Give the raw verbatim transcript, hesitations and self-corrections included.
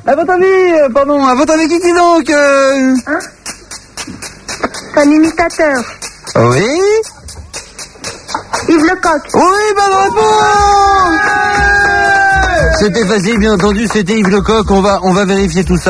À votre avis, euh, pardon, à votre avis, qui qui donc euh... Hein? Un imitateur. Oui. Yves Lecoq. Oui, bonne réponse. C'était facile, bien entendu, c'était Yves Lecoq. On va, on va vérifier tout ça.